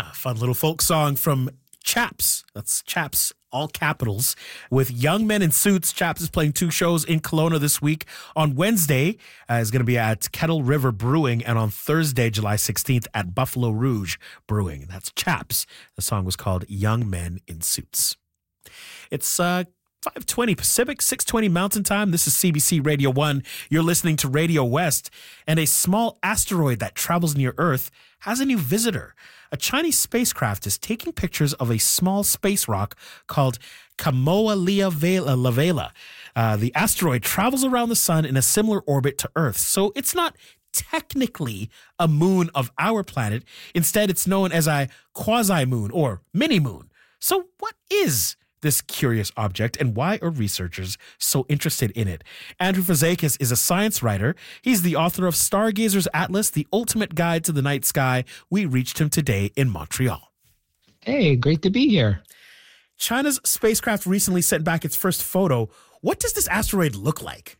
Fun little folk song from Chaps. That's Chaps, all capitals. With Young Men in Suits, Chaps is playing 2 shows in Kelowna this week. On Wednesday, is going to be at Kettle River Brewing, and on Thursday, July 16th, at Buffalo Rouge Brewing. That's Chaps. The song was called Young Men in Suits. It's 5:20 Pacific, 6:20 Mountain Time. This is CBC Radio 1. You're listening to Radio West, and a small asteroid that travels near Earth has a new visitor. A Chinese spacecraft is taking pictures of a small space rock called Kamoa-Leauvela. The asteroid travels around the sun in a similar orbit to Earth, so it's not technically a moon of our planet. Instead, it's known as a quasi-moon or mini-moon. So what is this curious object, and why are researchers so interested in it? Andrew Fazekas is a science writer. He's the author of Stargazer's Atlas, The Ultimate Guide to the Night Sky. We reached him today in Montreal. Hey, great to be here. China's spacecraft recently sent back its first photo. What does this asteroid look like?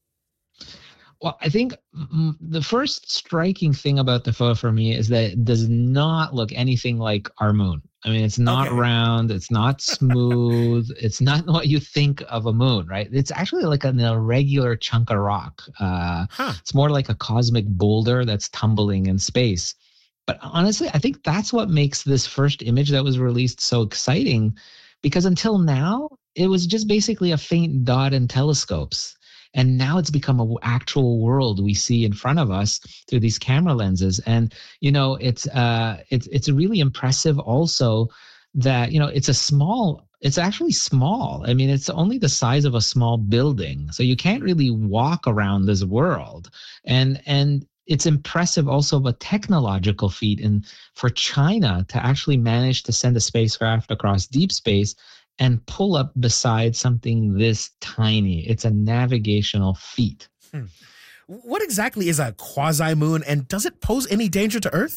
Well, I think the first striking thing about the photo for me is that it does not look anything like our moon. I mean, it's not round, it's not smooth, it's not what you think of a moon, right? It's actually like an irregular chunk of rock. It's more like a cosmic boulder that's tumbling in space. But honestly, I think that's what makes this first image that was released so exciting, because until now, it was just basically a faint dot in telescopes. And now it's become an actual world we see in front of us through these camera lenses. And, you know, it's really impressive also that, you know, it's actually small. I mean, it's only the size of a small building. So you can't really walk around this world. And it's impressive also of a technological feat for China to actually manage to send a spacecraft across deep space and pull up beside something this tiny. It's a navigational feat. What exactly is a quasi-moon, and does it pose any danger to Earth?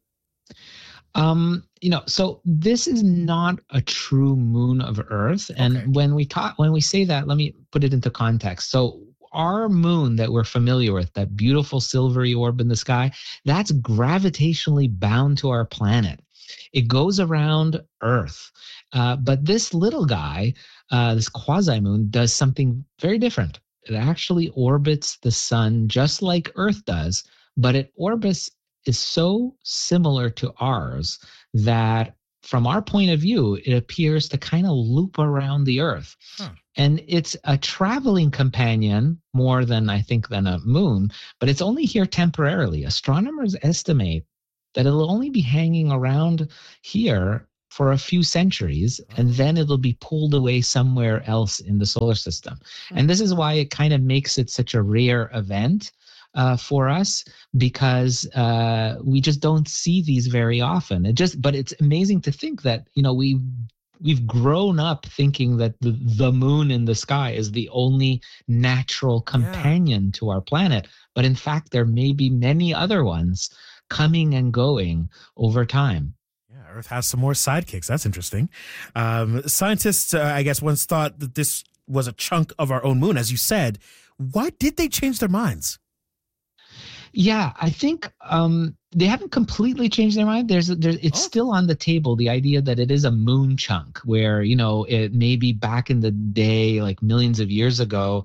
So this is not a true moon of Earth. And when we say that, let me put it into context. So our moon that we're familiar with, that beautiful silvery orb in the sky, that's gravitationally bound to our planet. It goes around Earth. But this little guy, this quasi-moon, does something very different. It actually orbits the sun just like Earth does, but its orbit is so similar to ours that from our point of view, it appears to kind of loop around the Earth. And it's a traveling companion more than a moon, but it's only here temporarily. Astronomers estimate that it'll only be hanging around here for a few centuries, and then it'll be pulled away somewhere else in the solar system. And this is why it kind of makes it such a rare event for us, because we just don't see these very often. But it's amazing to think that, you know, we've grown up thinking that the moon in the sky is the only natural companion to our planet. But in fact, there may be many other ones coming and going over time. Yeah, Earth has some more sidekicks. That's interesting. Scientists, I guess, once thought that this was a chunk of our own moon, as you said. Why did they change their minds? Yeah, I think they haven't completely changed their mind. It's still on the table, the idea that it is a moon chunk, where, you know, it may be back in the day, like millions of years ago,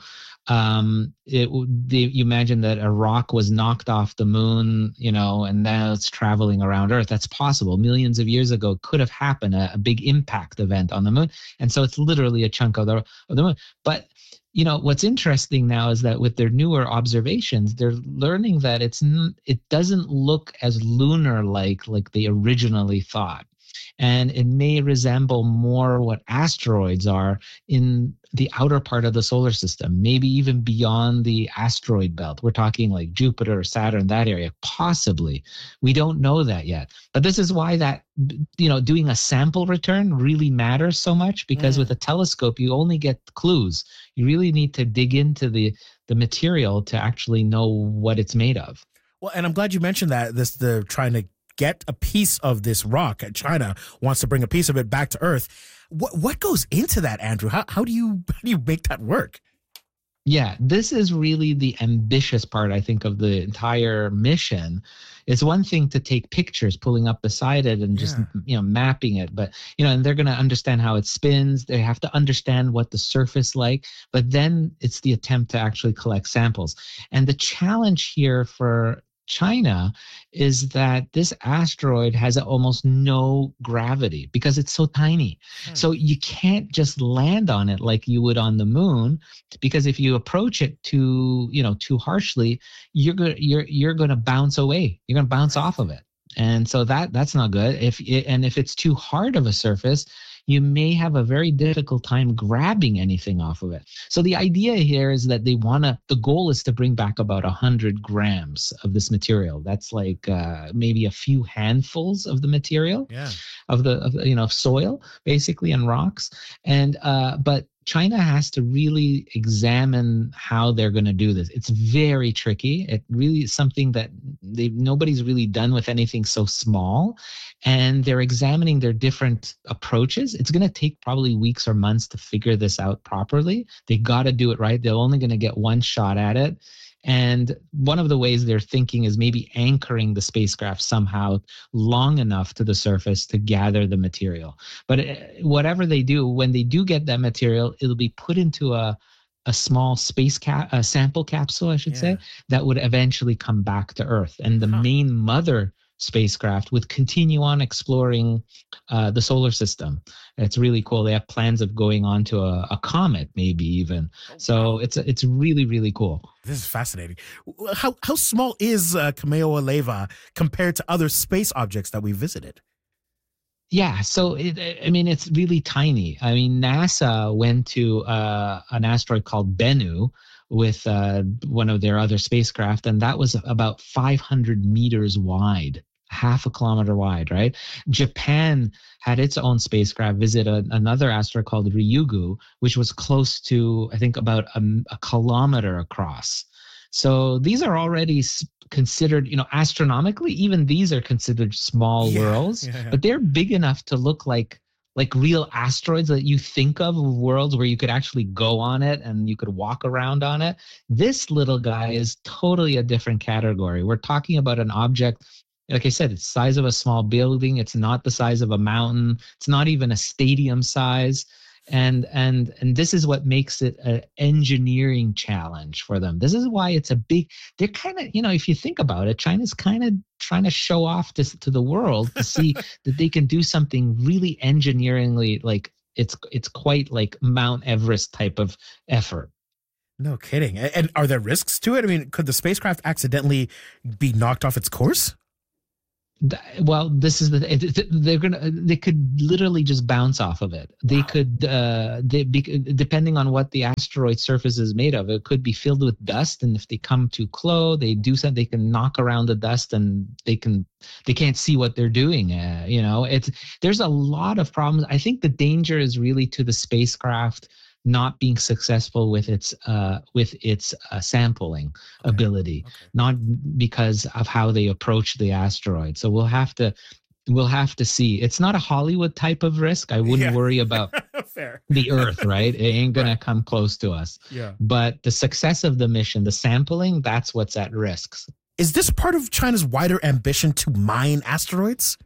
you imagine that a rock was knocked off the moon, you know, and now it's traveling around Earth. That's possible. Millions of years ago could have happened, a big impact event on the moon. And so it's literally a chunk of the moon. But you know, what's interesting now is that with their newer observations, they're learning that it doesn't look as lunar-like they originally thought. And it may resemble more what asteroids are in the outer part of the solar system, maybe even beyond the asteroid belt. We're talking like Jupiter or Saturn, that area, possibly. We don't know that yet. But this is why that, you know, doing a sample return really matters so much, because with a telescope, you only get clues. You really need to dig into the material to actually know what it's made of. Well, and I'm glad you mentioned that, the trying to get a piece of this rock. China wants to bring a piece of it back to Earth. What goes into that, Andrew? How do you make that work? Yeah, this is really the ambitious part, I think, of the entire mission. It's one thing to take pictures, pulling up beside it and just, mapping it. But, and they're going to understand how it spins. They have to understand what the surface like. But then it's the attempt to actually collect samples. And the challenge here for China is that this asteroid has almost no gravity because it's so tiny. So you can't just land on it like you would on the moon, because if you approach it too harshly, you're going to bounce away. You're going to bounce off of it. And so that's not good. If it's too hard of a surface, you may have a very difficult time grabbing anything off of it. So the idea here is that the goal is to bring back about 100 grams of this material. That's like maybe a few handfuls of the material, of soil, basically, and rocks. And but China has to really examine how they're going to do this. It's very tricky. It really is something that nobody's really done with anything so small. And they're examining their different approaches. It's going to take probably weeks or months to figure this out properly. They got to do it right. They're only going to get one shot at it. And one of the ways they're thinking is maybe anchoring the spacecraft somehow long enough to the surface to gather the material. But whatever they do, when they do get that material, it'll be put into a small a sample capsule, I should say, that would eventually come back to Earth. And the main mother spacecraft would continue on exploring the solar system. It's really cool. They have plans of going on to a comet, maybe even. So it's really, really cool. This is fascinating. How small is Kamehameha compared to other space objects that we visited? Yeah, so it's really tiny. I mean, NASA went to an asteroid called Bennu with one of their other spacecraft, and that was about 500 meters wide, half a kilometer wide, right? Japan had its own spacecraft visit another asteroid called Ryugu, which was close to, I think, about a kilometer across. So these are already considered, astronomically, even these are considered small worlds, but they're big enough to look like real asteroids that you think of worlds where you could actually go on it and you could walk around on it. This little guy is totally a different category. We're talking about an object, like I said, it's the size of a small building. It's not the size of a mountain. It's not even a stadium size. And this is what makes it an engineering challenge for them. This is why it's they're kind of, if you think about it, China's kind of trying to show off to the world to see that they can do something really engineeringly, like it's quite like Mount Everest type of effort. No kidding. And are there risks to it? I mean, could the spacecraft accidentally be knocked off its course? Well, this is they could literally just bounce off of it. They could, depending on what the asteroid surface is made of, it could be filled with dust. And if they come too close, they can knock around the dust and they can't see what they're doing. There's a lot of problems. I think the danger is really to the spacecraft not being successful with its sampling ability, not because of how they approach the asteroid. So we'll have to see. It's not a Hollywood type of risk. I wouldn't worry about the Earth, right? It ain't gonna come close to us. Yeah. But the success of the mission, the sampling, that's what's at risk. Is this part of China's wider ambition to mine asteroids?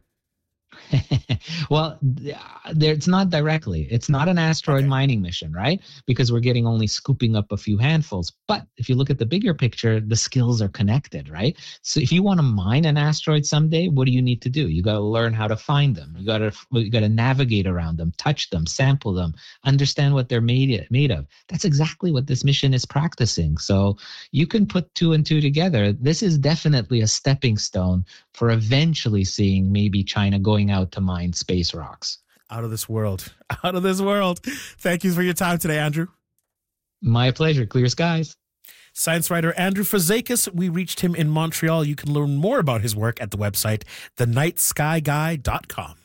Well, it's not directly. It's not an asteroid mining mission, right? Because we're getting only scooping up a few handfuls. But if you look at the bigger picture, the skills are connected, right? So if you want to mine an asteroid someday, what do you need to do? You got to learn how to find them. You got to navigate around them, touch them, sample them, understand what they're made of. That's exactly what this mission is practicing. So you can put two and two together. This is definitely a stepping stone for eventually seeing maybe China going out to mine space rocks. Out of this world. Out of this world. Thank you for your time today, Andrew. My pleasure. Clear skies. Science writer Andrew Fazekas. We reached him in Montreal. You can learn more about his work at the website, thenightskyguy.com.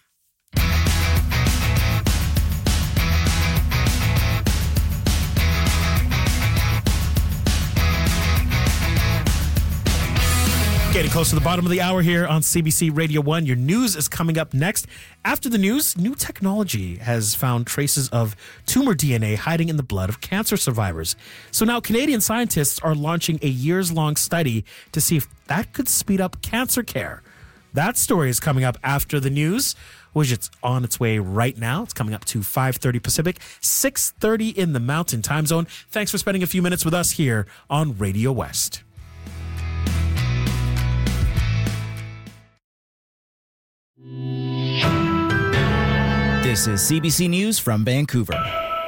Getting close to the bottom of the hour here on CBC Radio 1. Your news is coming up next. After the news, new technology has found traces of tumor DNA hiding in the blood of cancer survivors. So now Canadian scientists are launching a years-long study to see if that could speed up cancer care. That story is coming up after the news, which it's on its way right now. It's coming up to 5:30 Pacific, 6:30 in the Mountain Time Zone. Thanks for spending a few minutes with us here on Radio West. This is CBC News from Vancouver.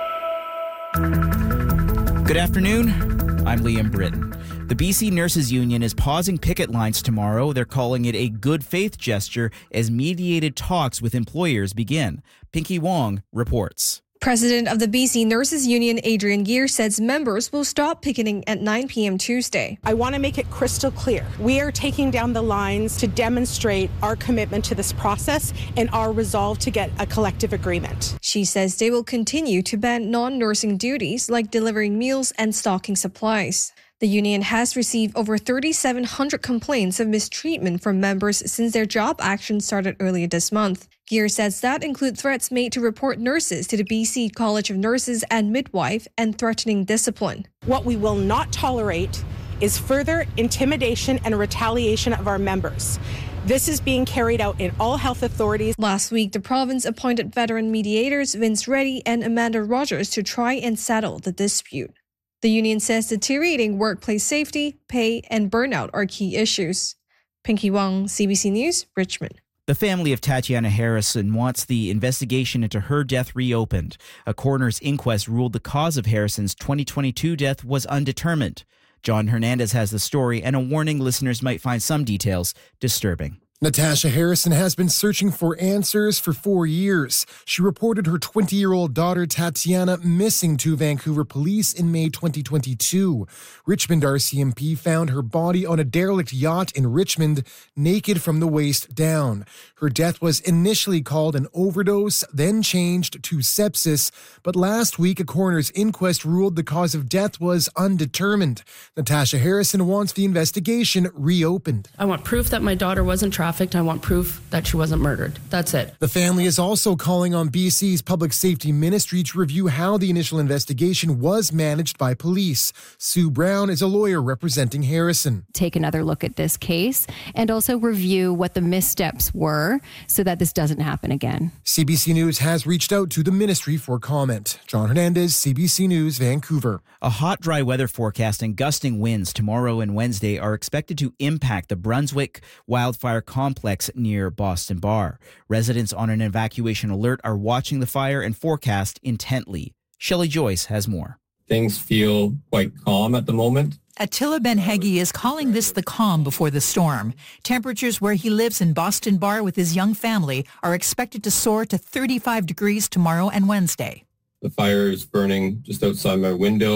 Good afternoon. I'm Liam Britton. The BC Nurses Union is pausing picket lines tomorrow. They're calling it a good faith gesture as mediated talks with employers begin. Pinky Wong reports. President of the BC Nurses Union, Adrian Geer, says members will stop picketing at 9 p.m. Tuesday. I want to make it crystal clear. We are taking down the lines to demonstrate our commitment to this process and our resolve to get a collective agreement. She says they will continue to ban non-nursing duties like delivering meals and stocking supplies. The union has received over 3,700 complaints of mistreatment from members since their job action started earlier this month. Geer says that include threats made to report nurses to the BC College of Nurses and Midwife and threatening discipline. What we will not tolerate is further intimidation and retaliation of our members. This is being carried out in all health authorities. Last week, the province appointed veteran mediators Vince Reddy and Amanda Rogers to try and settle the dispute. The union says deteriorating workplace safety, pay, and burnout are key issues. Pinky Wong, CBC News, Richmond. The family of Tatiana Harrison wants the investigation into her death reopened. A coroner's inquest ruled the cause of Harrison's 2022 death was undetermined. John Hernandez has the story and a warning listeners might find some details disturbing. Natasha Harrison has been searching for answers for 4 years. She reported her 20-year-old daughter Tatiana missing to Vancouver police in May 2022. Richmond RCMP found her body on a derelict yacht in Richmond, naked from the waist down. Her death was initially called an overdose, then changed to sepsis, but last week a coroner's inquest ruled the cause of death was undetermined. Natasha Harrison wants the investigation reopened. I want proof that my daughter wasn't trafficked. I want proof that she wasn't murdered. That's it. The family is also calling on BC's Public Safety Ministry to review how the initial investigation was managed by police. Sue Brown is a lawyer representing Harrison. Take another look at this case and also review what the missteps were so that this doesn't happen again. CBC News has reached out to the ministry for comment. John Hernandez, CBC News, Vancouver. A hot, dry weather forecast and gusting winds tomorrow and Wednesday are expected to impact the Brunswick wildfire complex near Boston Bar. Residents on an evacuation alert are watching the fire and forecast intently. Shelley Joyce has more. Things feel quite calm at the moment. Attila Ben-Hegi is calling this the calm before the storm. Temperatures where he lives in Boston Bar with his young family are expected to soar to 35 degrees tomorrow and Wednesday. The fire is burning just outside my window.